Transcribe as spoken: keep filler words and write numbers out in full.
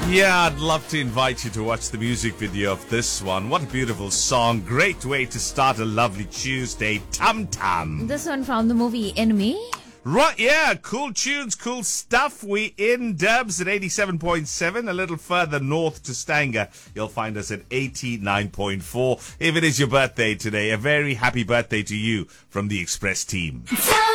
Yeah, I'd love to invite you to watch the music video of this one. What a beautiful song. Great way to start a lovely Tuesday. Tum Tum. This one from the movie Enemy. Right, yeah, cool tunes, cool stuff. We in Dubs at eighty-seven point seven. A little further north to Stanger, you'll find us at eighty-nine point four. If it is your birthday today, a very happy birthday to you from the Express team.